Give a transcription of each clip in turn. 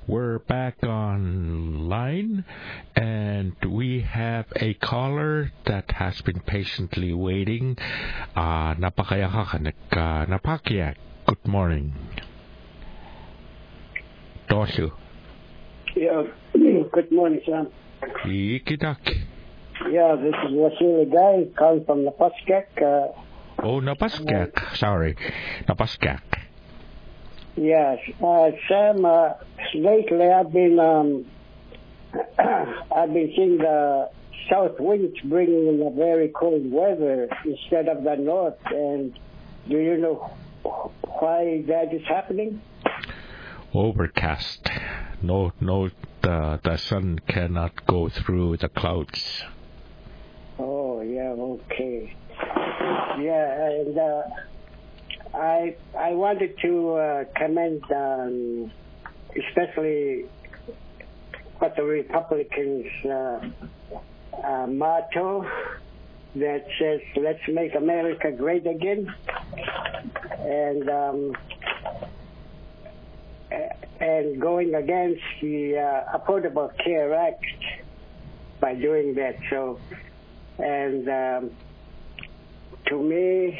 We're back online, and we have a caller that has been patiently waiting. Napakiak. Good morning. Toshu. Yeah, good morning, Sam. Ikidak. Yeah, this is Wasili Guy calling from Napaskak. Napaskak. Sorry, Napaskak. Yes, Sam. Lately, I've been seeing the south winds bringing in a very cold weather instead of the north. And do you know why that is happening? Overcast. No, the sun cannot go through the clouds. Oh, yeah, okay. Yeah, and I wanted to commend especially what the Republicans' motto that says, "Let's make America great again." And going against the Affordable Care Act by doing that. So, and to me,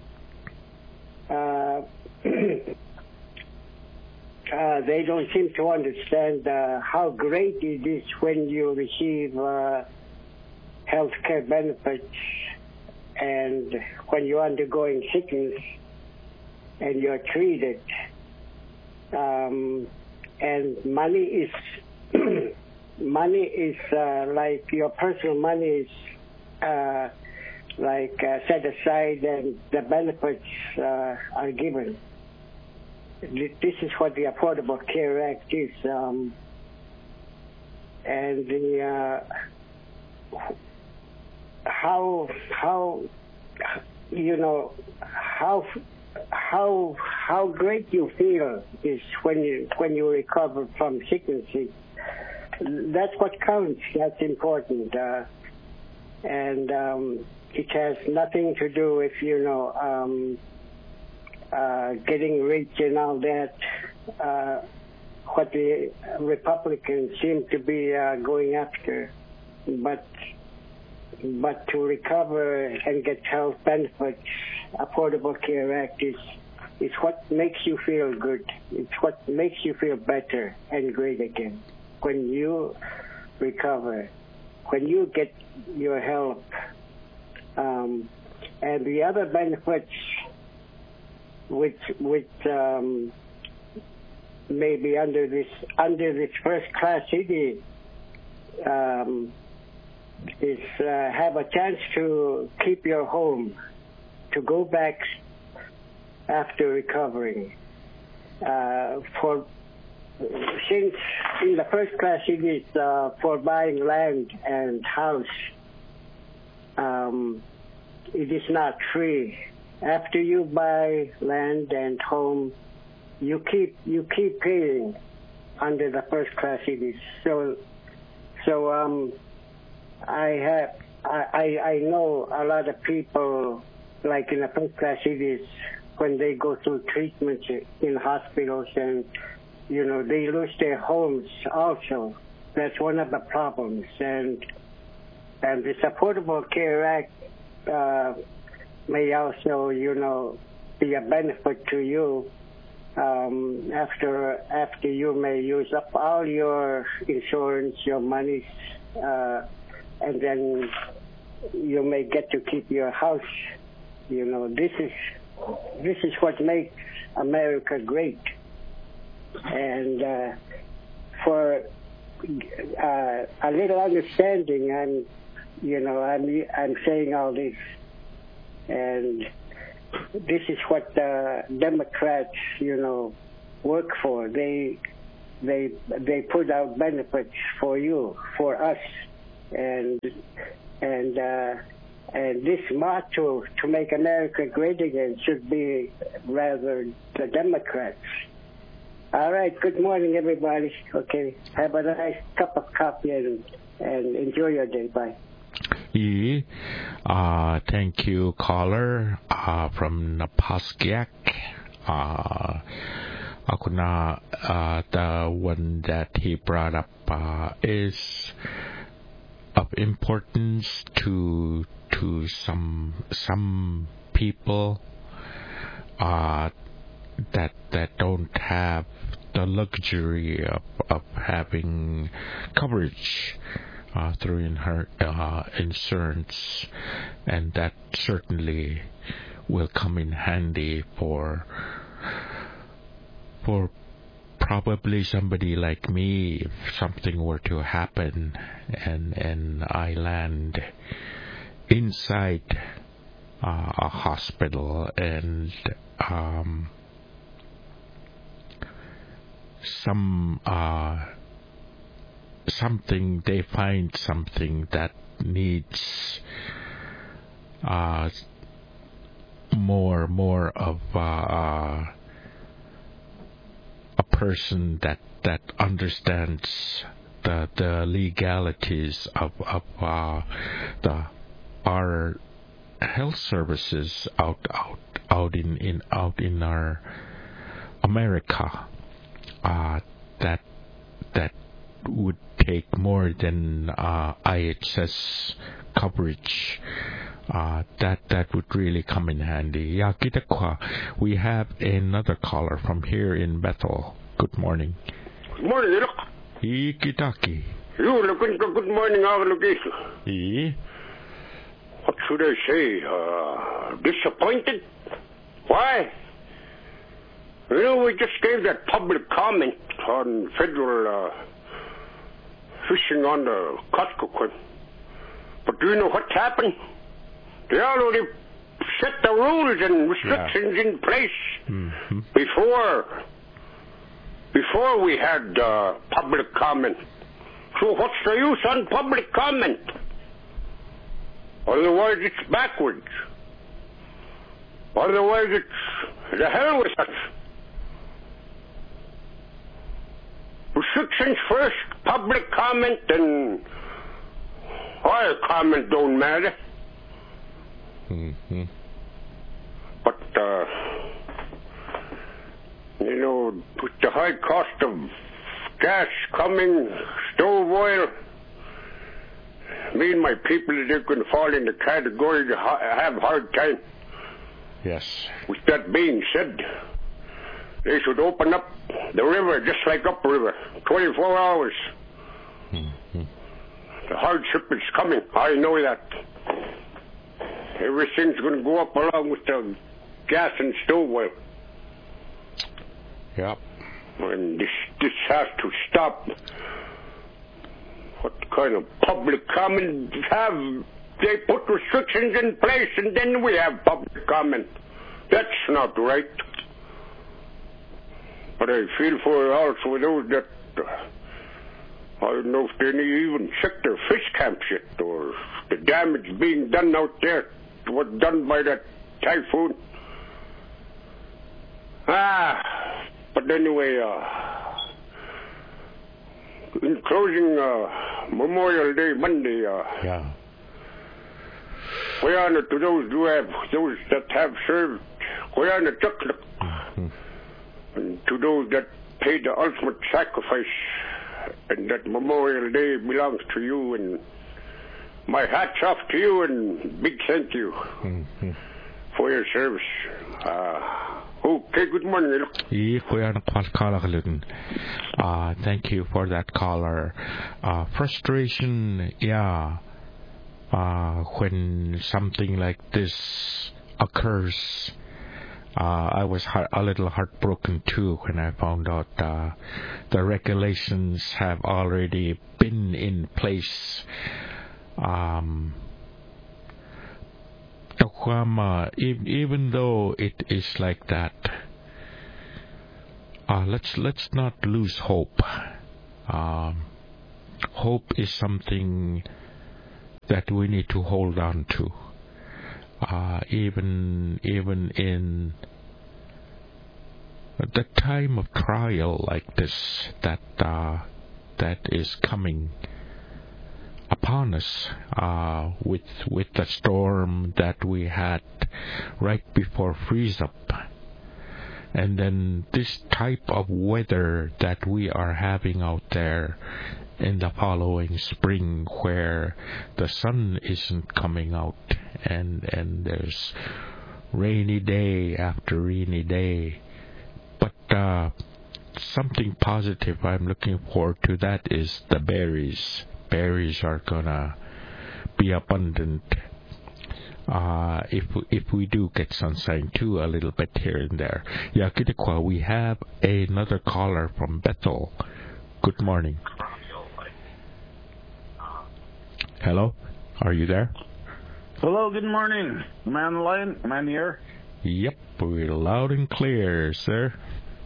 they don't seem to understand how great it is when you receive health care benefits and when you're undergoing sickness and you're treated. And money is like your personal money is set aside, and the benefits are given. This is what the Affordable Care Act is, and the how you know how great you feel is when you recover from sickness. That's what counts. That's important, and it has nothing to do with getting rich and all that. What the Republicans seem to be going after, but to recover and get health benefits, Affordable Care Act is what makes you feel good. It's what makes you feel better and great again. When you recover, when you get your help, and the other benefits, which maybe under this first class city, is have a chance to keep your home, to go back after recovering. Since in the first class it is for buying land and house, it is not free. After you buy land and home, you keep paying under the first class cities. So I know a lot of people, like in the first class cities, when they go through treatments in hospitals, and they lose their homes also. That's one of the problems. And this Affordable Care Act may also be a benefit to you after you may use up all your insurance, your money, and then you may get to keep your house. This is what makes America great. And for a little understanding, I'm saying all this, and this is what the Democrats, work for. They put out benefits for you, for us, and this motto, to make America great again, should be rather the Democrats. All right. Good morning, everybody. Okay. Have a nice cup of coffee and enjoy your day. Bye. Thank you, caller from Napaskiak. Akuna, the one that he brought up is of importance to some people that don't have the luxury of having coverage through insurance, and that certainly will come in handy for probably somebody like me if something were to happen and I land inside a hospital and they find something that needs more of a person that understands the legalities of our health services out in our America, that would take more than IHS coverage. That would really come in handy. Yeah, kitakwa. We have another caller from here in Bethel. Good morning. Good morning, look. Kitaki. You looking for good morning, location. What should I say? Disappointed? Why? We just gave that public comment on federal fishing on the Kuskokwim. But do you know what's happened? They already set the rules and restrictions in place before we had public comment. So what's the use on public comment? Otherwise it's backwards. Otherwise it's the hell with us. Restrictions first, public comment, and oil comment don't matter. But, with the high cost of gas coming, stove oil, me and my people, they're going to fall in the category to have a hard time. Yes. With that being said, they should open up the river just like upriver, 24 hours. The hardship is coming. I know that. Everything's going to go up along with the gas and stove oil. Yep. And this has to stop. What kind of public comment have they put restrictions in place and then we have public comment? That's not right. But I feel for also those that I don't know if they even check their fish camps yet, or the damage being done out there was done by that typhoon. But anyway, in closing, Memorial Day Monday, we honor to those that have served. We honor and to those that paid the ultimate sacrifice, and that Memorial Day belongs to you, and my hat's off to you, and big thank you for your service. Okay, good morning. Thank you for that caller. Frustration, when something like this occurs. I was a little heartbroken too when I found out the regulations have already been in place. Even though it is like that, let's not lose hope. Hope is something that we need to hold on to. Even in the time of trial like this that is coming upon us, with the storm that we had right before freeze up, And then this type of weather that we are having out there in the following spring, where the sun isn't coming out and there's rainy day after rainy day. But something positive I'm looking forward to, that is the berries. Berries are gonna be abundant if we do get sunshine too, a little bit here and there. Yeah, Kitikwa, we have another caller from Bethel. Good morning. Hello, are you there? Hello, good morning. Am I on the line? Am I in the air? Yep, we're loud and clear, sir.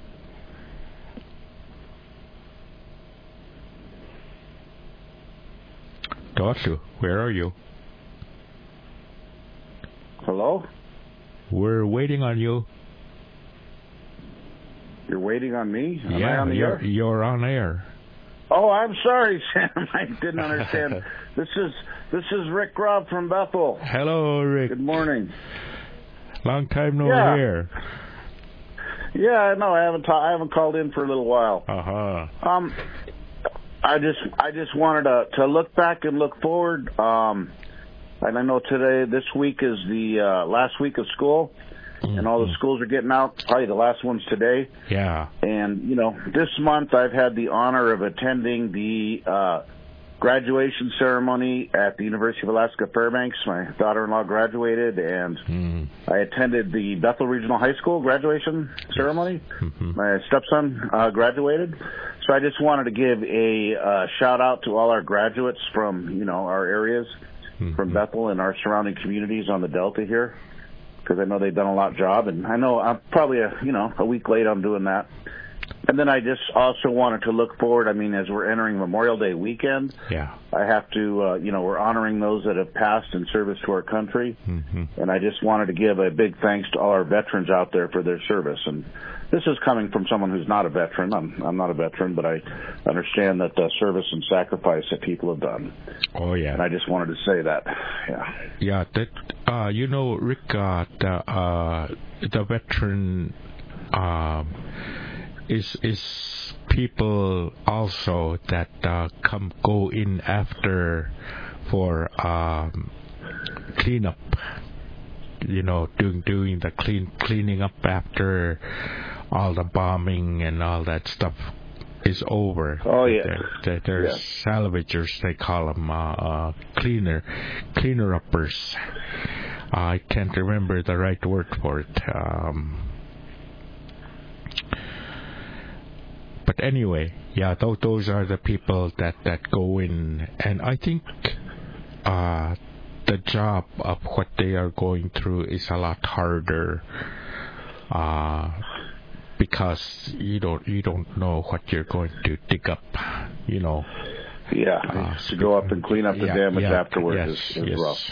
Doshu, where are you? Hello? We're waiting on you. You're waiting on me? Am yeah, I on the air? You're on air. Oh, I'm sorry, Sam. I didn't understand. This is Rick Robb from Bethel. Hello, Rick. Good morning. Long time no hear. Yeah, no, I haven't called in for a little while. I just wanted to look back and look forward. And I know this week is the last week of school, and all the schools are getting out. Probably the last one's today. Yeah. And, this month I've had the honor of attending the graduation ceremony at the University of Alaska Fairbanks. My daughter-in-law graduated, and I attended the Bethel Regional High School graduation ceremony. My stepson graduated. So I just wanted to give a shout-out to all our graduates from, our areas, from Bethel and our surrounding communities on the Delta here, because I know they've done a lot of job, and I know I'm probably a week late on doing that. And then I just also wanted to look forward. I mean, as we're entering Memorial Day weekend, I have to, we're honoring those that have passed in service to our country, and I just wanted to give a big thanks to all our veterans out there for their service. And this is coming from someone who's not a veteran. I'm not a veteran, but I understand that the service and sacrifice that people have done. Oh, yeah. And I just wanted to say that. Yeah, that, Rick, the veteran is people also that go in after for cleanup. Doing the cleaning up after all the bombing and all that stuff is over. Oh yeah. There's salvagers, they call them, cleaner uppers. I can't remember the right word for it. But anyway, yeah, those are the people that go in, and I think the job of what they are going through is a lot harder, because you don't know what you're going to dig up, Yeah, to go up and clean up the damage afterwards is rough.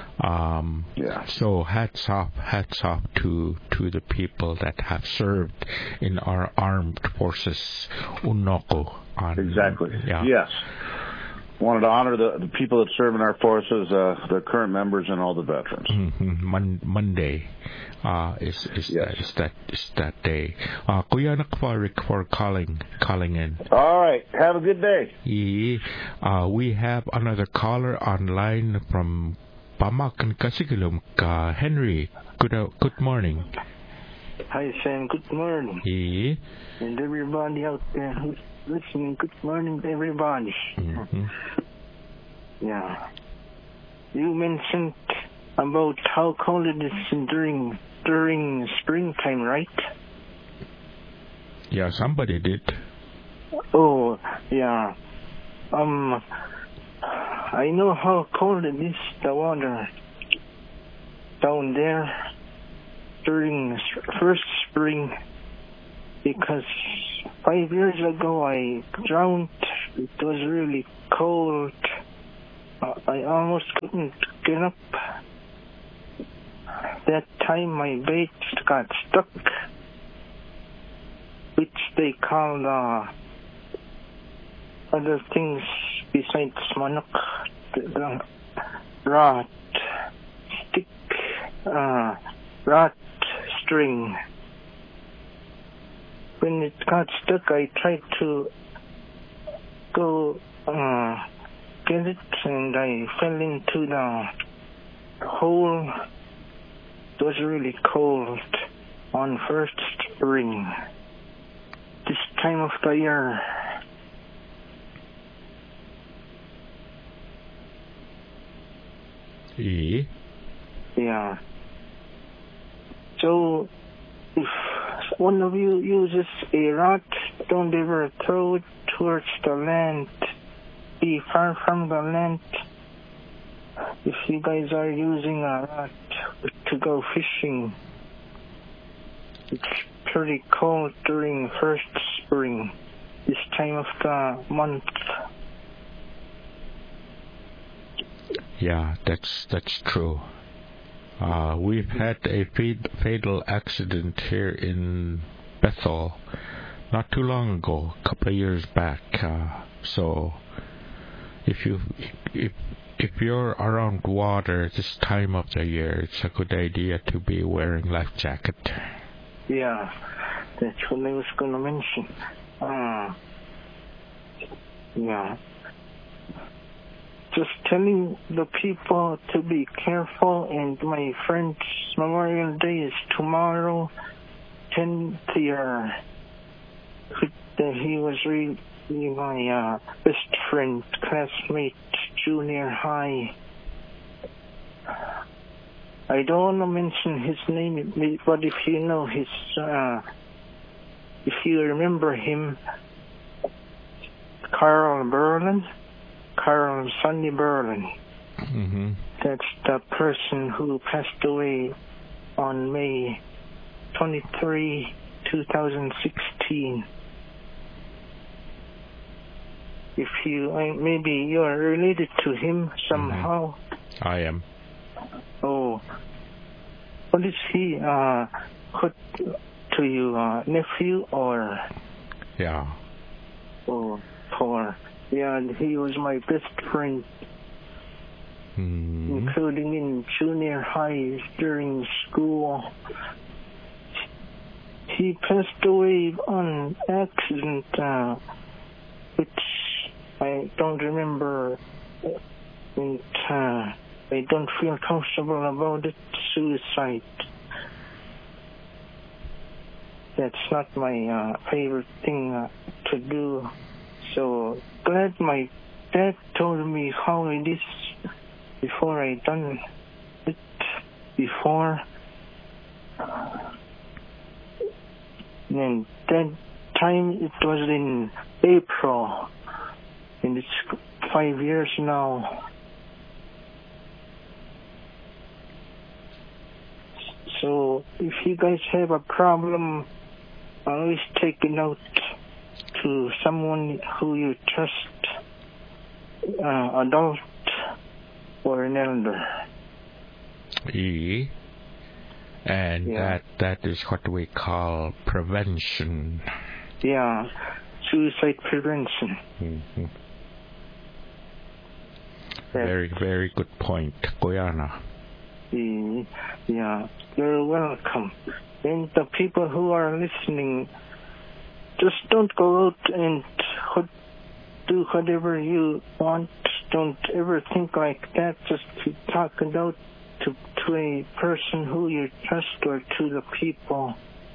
So hats off to the people that have served in our armed forces, Unoko. Exactly. Yeah. Yes. Wanted to honor the people that serve in our forces, the current members, and all the veterans. Monday is that day. Kuya Nakwarik for calling in. All right. Have a good day. We have another caller online from Pamakan Kasigilum, Henry. Good morning. Hi, Sam. Good morning. And everybody out there who's listening, good morning to everybody. Yeah. You mentioned about how cold it is during springtime, right? Yeah, somebody did. Oh, yeah. I know how cold it is, the water down there during first spring, because 5 years ago I drowned. It was really cold. I almost couldn't get up. That time my bait got stuck, which they call other things besides manok, the rod stick, rod string. when it got stuck, I tried to go get it, and I fell into the hole. It was really cold on first spring. This time of the year. Yeah. So, if one of you uses a rod, don't ever throw it towards the land. Be far from the land. If you guys are using a rod to go fishing, it's pretty cold during first spring, this time of the month. Yeah, that's true. We've had a fatal accident here in Bethel not too long ago, a couple of years back. So if you're around water this time of the year, it's a good idea to be wearing life jacket. Yeah, that's what I was going to mention. Yeah. Just telling the people to be careful, and my friend's Memorial Day is tomorrow, 10th year. He was really my best friend, classmate, junior high. I don't want to mention his name, but if you know his, if you remember him, Carl Sonny Berlin. Mm-hmm. That's the person who passed away on May 23, 2016. If you, maybe you are related to him somehow. Mm-hmm. I am. Oh. What is he, put to you, nephew or? Yeah. Oh, poor. Yeah, he was my best friend, including in junior high during school. He passed away on accident, which I don't remember, and I don't feel comfortable about it. Suicide. That's not my favorite thing to do. So glad my dad told me how it is before I done it before. And that time it was in April, and it's 5 years now. So if you guys have a problem, always take a note to someone who you trust, adult or an elder. And yeah. that is what we call prevention. Yeah, suicide prevention. Mm-hmm. Very, very good point, Koyana. Yeah, you're welcome. And the people who are listening, just don't go out and do whatever you want. Don't ever think like that. Just talk it out to a person who you trust, or to the people,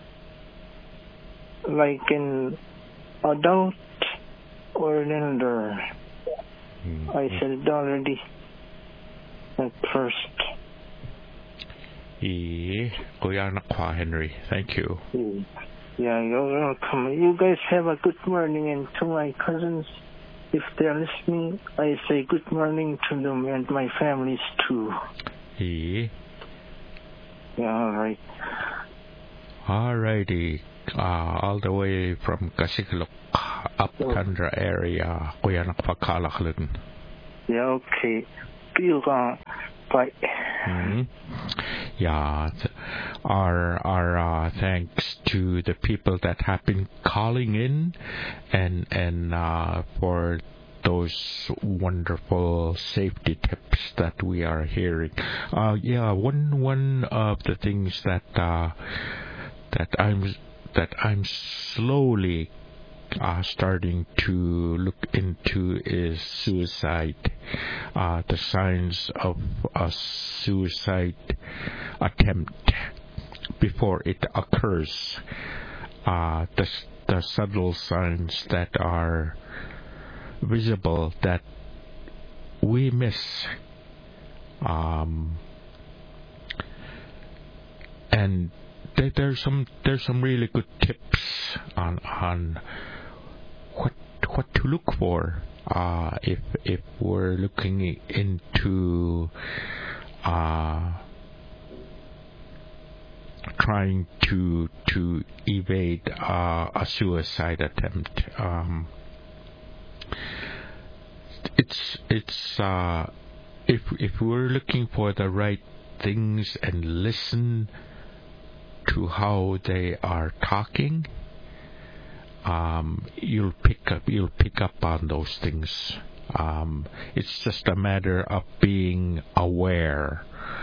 like an adult or an elder. Mm-hmm. I said it already at first. Koyana Kwa Henry, thank you. Yeah, you're welcome. You guys have a good morning, and to my cousins, if they're listening, I say good morning to them and my families too. Yeah, alright. Alrighty. All the way from Kasiklok, up Tundra area, Koyana Kwa Kalaklun. Yeah, okay. Bye. Mm-hmm. Yeah, our thanks to the people that have been calling in, and for those wonderful safety tips that we are hearing. One of the things that I'm that I'm slowly starting to look into is suicide, the signs of a suicide attempt before it occurs, the subtle signs that are visible that we miss, and there's some really good tips on what to look for if we're looking into trying to evade a suicide attempt. It's if we're looking for the right things and listen to how they are talking, you'll pick up on those things. It's just a matter of being aware.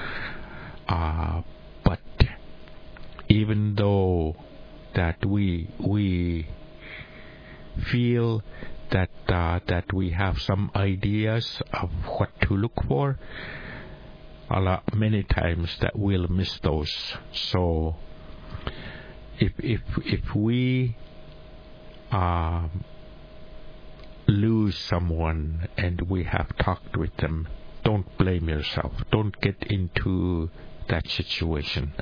But even though that we feel that we have some ideas of what to look for, many times that we'll miss those. So if we lose someone and we have talked with them, don't blame yourself. Don't get into that situation.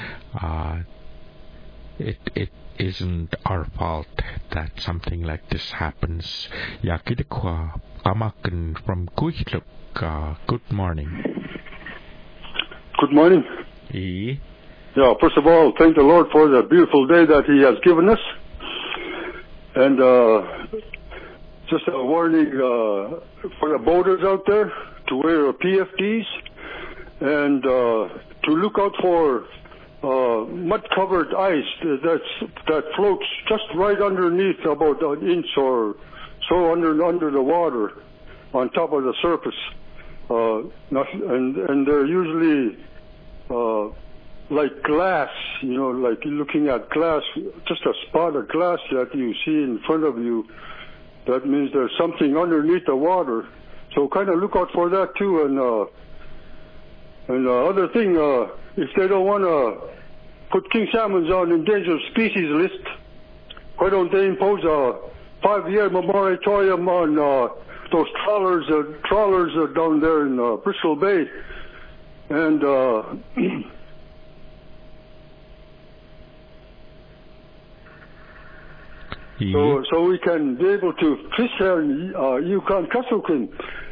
It isn't our fault that something like this happens. Yakidekwa Pamakan from Kuihluk. Good morning. Good morning. Yeah, first of all, thank the Lord for the beautiful day that He has given us. And just a warning for the boaters out there to wear PFDs and to look out for mud-covered ice that floats just right underneath, about an inch or so under the water, on top of the surface. And they're usually like glass, like you're looking at glass, just a spot of glass that you see in front of you. That means there's something underneath the water. So kind of look out for that too. And the other thing, if they don't want to put king salmons on endangered species list, why don't they impose a 5-year moratorium on those trawlers down there in Bristol Bay? And so we can be able to fish there in Yukon Kuskokwim.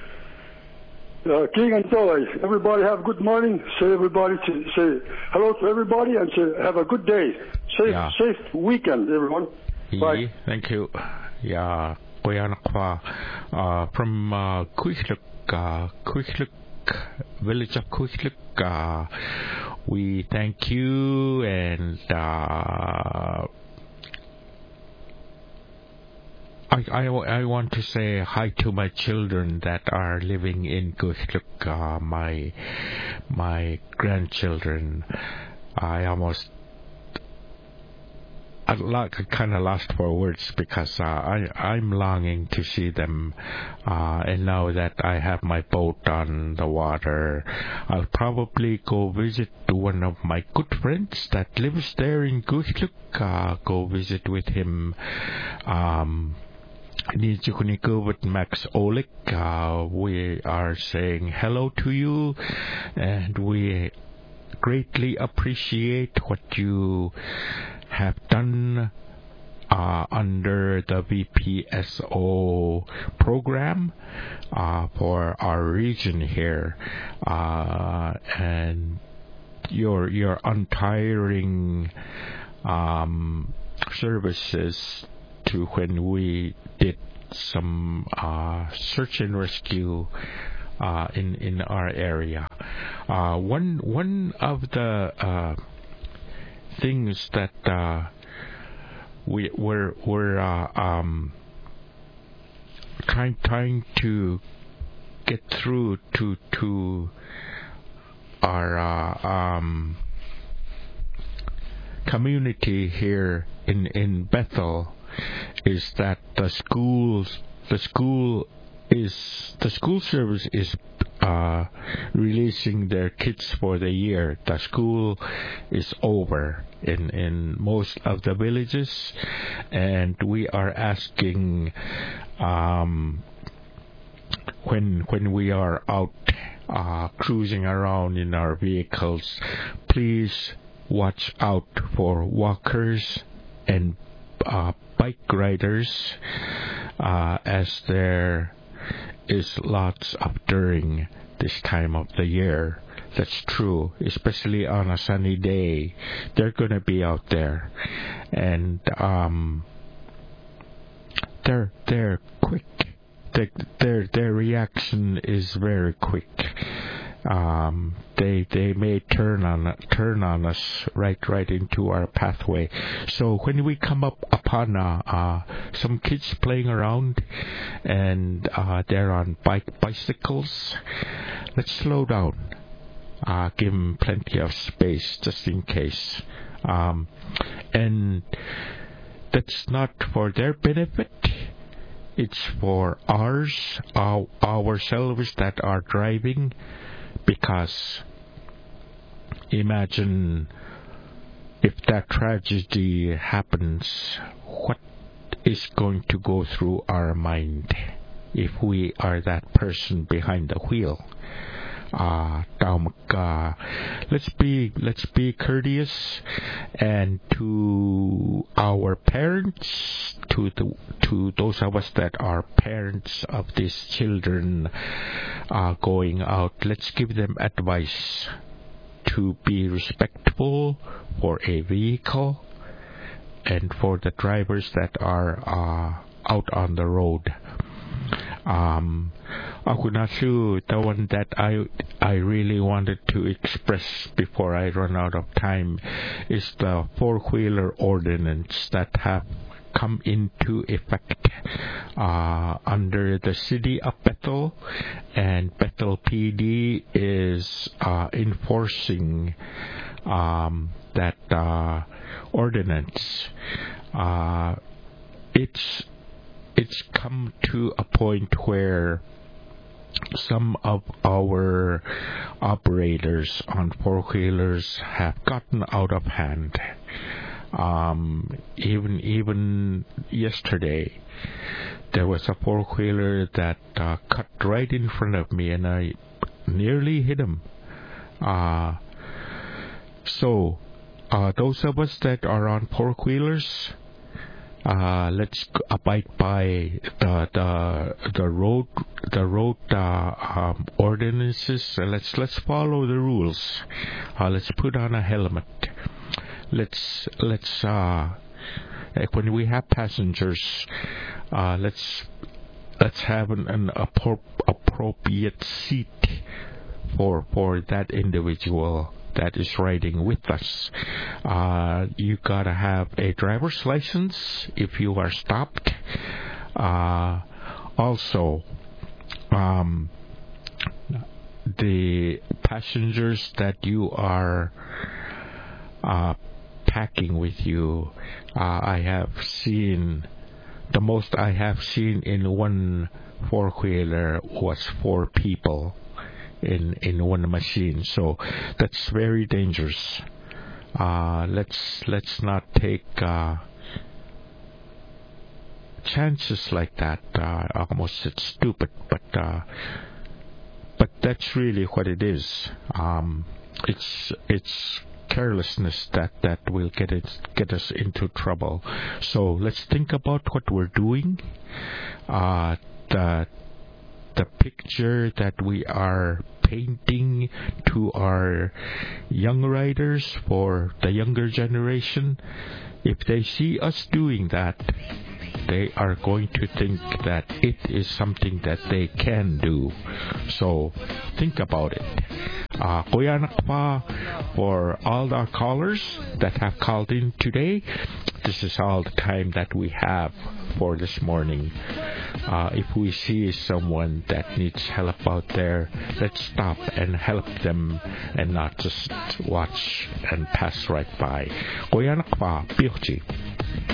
King and Toy, everybody have a good morning. Say hello to everybody and say have a good day. Safe weekend, everyone. Bye. Thank you. Yeah, Koyanakwa from Kuihluk, village of Kuihluk. We thank you, and I want to say hi to my children that are living in Kuihluk, my grandchildren. I kind of lost for words because I'm longing to see them, and now that I have my boat on the water, I'll probably go visit one of my good friends that lives there in Kuihluk. Go visit with him. With Max Olik, we are saying hello to you, and we greatly appreciate what you have done under the VPSO program for our region here, and your untiring services to when we did some search and rescue in our area. One of the things that we're trying to get through to our community here in Bethel is that the school service is releasing their kids for the year. The school is over in most of the villages, and we are asking when we are out cruising around in our vehicles, please watch out for walkers and bike riders, as there is lots of during this time of the year. That's true, especially on a sunny day. They're gonna be out there, and they're quick. Their reaction is very quick. They may turn on us right into our pathway. So when we come upon some kids playing around and they're on bicycles, let's slow down. Give them plenty of space just in case. And that's not for their benefit. It's for ourselves that are driving, because imagine if that tragedy happens, what is going to go through our mind if we are that person behind the wheel? Let's be courteous, and to our parents, to those of us that are parents of these children going out, let's give them advice to be respectful for a vehicle and for the drivers that are out on the road. The one that I really wanted to express before I run out of time is the four-wheeler ordinance that have come into effect under the city of Bethel, and Bethel PD is enforcing that ordinance. It's come to a point where some of our operators on four-wheelers have gotten out of hand. Even yesterday, there was a four-wheeler that cut right in front of me, and I nearly hit him. So, those of us that are on four-wheelers, let's abide by the road ordinances. Let's follow the rules. Let's put on a helmet. Let's when we have passengers, let's have an appropriate seat for that individual that is riding with us. You gotta have a driver's license if you are stopped. Also, the passengers that you are packing with you, I have seen, the most I have seen in one four-wheeler was 4 people in one machine. So that's very dangerous. Let's not take chances like that. Almost it's stupid, but that's really what it is. It's carelessness that will get us into trouble. So let's think about what we're doing. The picture that we are painting to our young riders for the younger generation, if they see us doing that, they are going to think that it is something that they can do. So think about it. Kuya Nakpa, for all our callers that have called in today, this is all the time that we have for this morning. If we see someone that needs help out there, let's stop and help them and not just watch and pass right by. Kuya Nakpa, Pirchi.